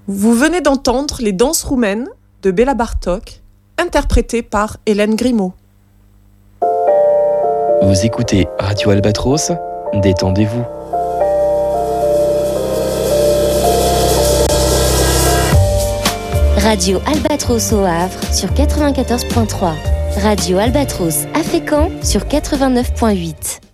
Vous venez d'entendre les danses roumaines de Béla Bartók, interprétées par Hélène Grimaud. Vous écoutez Radio Albatros, détendez-vous. Radio Albatros au Havre sur 94.3. Radio Albatros à Fécamp sur 89.8.